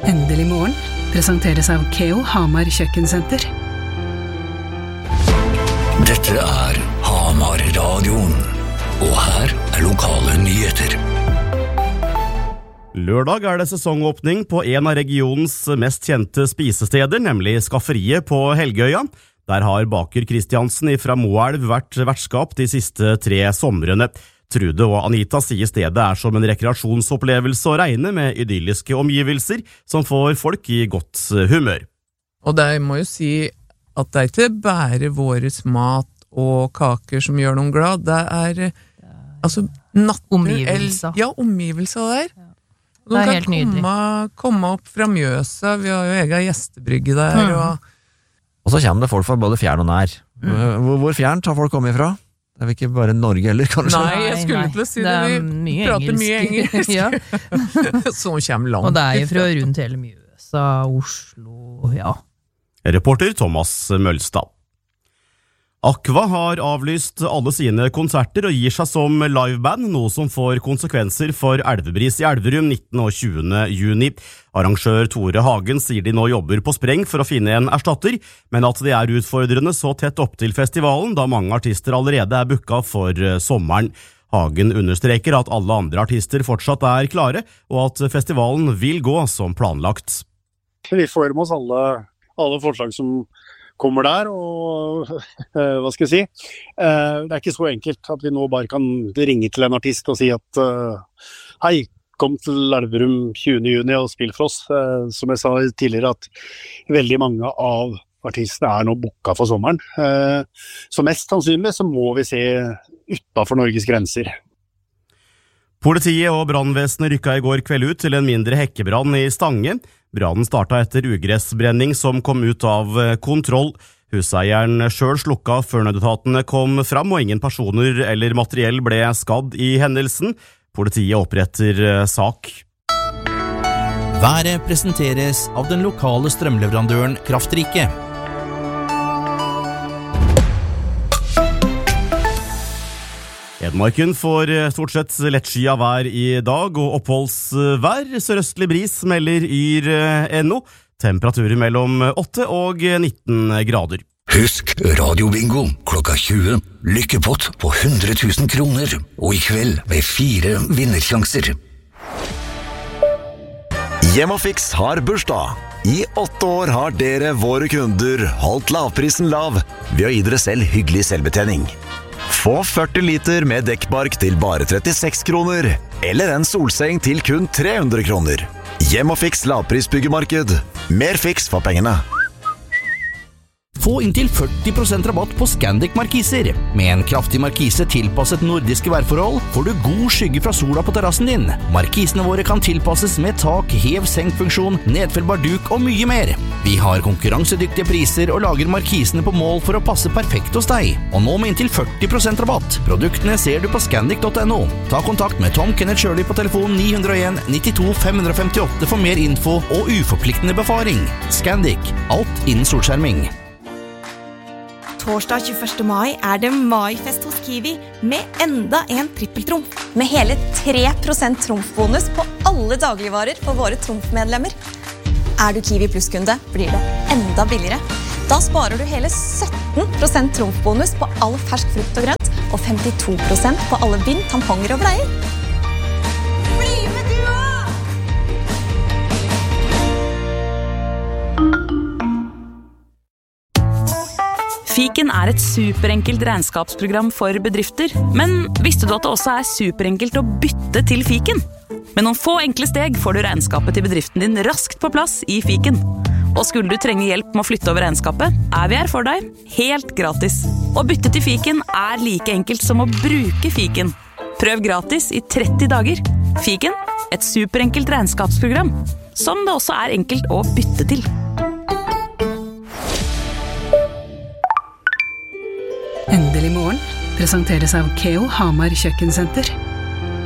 Endelig morgen presenteres av Keo Hamar Kjøkkensenter. Dette Hamar-radioen, og her lokale nyheter. Lørdag det sesongåpning på en av regionens mest kjente spisesteder, nemlig Skafferiet på Helgøya. Der har baker Kristiansen fra Moelv vært vertskap de siste 3 somrene. Trude og Anita sier stedet som en rekreasjonsopplevelse å regne med idylliske omgivelser som får folk i godt humør. Og det må jo si at det ikke bare våres mat og kaker som gjør noen glad, det altså omgivelser. Ja, omgivelser der. Det De helt nydelig. komme opp fra Mjøsa, vi har jo egen gjestebrygge der. Og så kommer det folk fra både fjern og nær. Hvor fjernt har folk kommet ifra? Det ikke bare Norge heller, kanskje? Nei, jeg skulle til å si det. Vi prater mye engelsk. Ja. Så kommer langt. Og det jo fra rundt hele Mjøsa, Oslo, ja. Reporter Thomas Mølstad. Aqua har avlyst alle sine konserter og gir seg som liveband, noe som får konsekvenser for Elvebris i Elverum 19. og 20. juni. Arrangør Tore Hagen sier de nå jobber på spreng for å finne en erstatter, men at det utfordrende så tett opp til festivalen, da mange artister allerede booket for sommeren. Hagen understreker at alle andre artister fortsatt klare, og at festivalen vil gå som planlagt. Vi får med oss alle forslag som kommer der, og hva skal jeg si? Det ikke så enkelt at vi nå bare kan ringe til en artist og si at hei, kom til Elverum 20. juni og spill for oss. Som jeg sa tidligere, at veldig mange av artistene nå booket for sommeren. Så mest sannsynlig så må vi se utenfor Norges grenser. Politiet og brannvesenet rykket i går kveld ut til en mindre hekkebrann i Stange. Brannen startet etter ugressbrenning som kom ut av kontroll. Huseieren selv slukket før nødetatene kom fram, og ingen personer eller materiell ble skadd i hendelsen. Politiet oppretter sak. Været presenteres av den lokale strømleverandøren Kraftrike. Hedmarken får stort sett lettskyet vær i dag, og oppholdsvær. Sørøstlig bris melder Yr.no. Temperaturer mellom 8 og 19 grader. Husk radiobingo klokka 20. Lykkepott på 100 000 kroner, og i kveld med 4 vinnersjanser. Hjemmefix har bursdag. I 8 år har dere, våre kunder, holdt lavprisen lav ved å gi dere selv hyggelig selvbetjening. Få 40 liter med dekkbark til bare 36 kroner, eller en solseng til kun 300 kroner. Hjemmefix lavprisbyggemarked. Mer fiks for pengene. Få inntil 40% rabatt på Scandic markiser. Med en kraftig markise tilpasset nordiske værforhold får du god skygge fra sola på terrassen din. Markisene våre kan tilpasses med tak, hev-senk-funksjon, nedfellbar duk og mye mer. Vi har konkurransedyktige priser og lager markisene på mål for å passe perfekt hos deg. Og nå med inntil 40% rabatt. Produktene ser du på scandic.no. Ta kontakt med Tom Kenneth Shirley på telefon 901 92 558 for mer info og uforpliktende befaring. Scandic. Alt innen solskjerming. Torsdag 21. mai det maifest hos Kiwi med enda en trippeltrumf. Med hele 3% trumfbonus på alle dagligvarer for våre trumfmedlemmer. Du Kiwi Plus-kunde, blir det enda billigere. Da sparer du hele 17% trumfbonus på all fersk frukt og grønt, og 52% på alle bind, tamponger og bleier. Bli med du også! Fiken et superenkelt regnskapsprogram for bedrifter, men visste du at det også superenkelt å bytte til Fiken? Med noen få enkle steg får du regnskapet til bedriften din raskt på plass i Fiken. Og skulle du trenge hjelp med å flytte over regnskapet, vi her for deg, helt gratis. Å bytte til Fiken like enkelt som å bruke Fiken. Prøv gratis i 30 dager. Fiken, et superenkelt regnskapsprogram, som det også enkelt å bytte til. Endelig morgen presenteres av Keo Hamar Kjøkkensenter.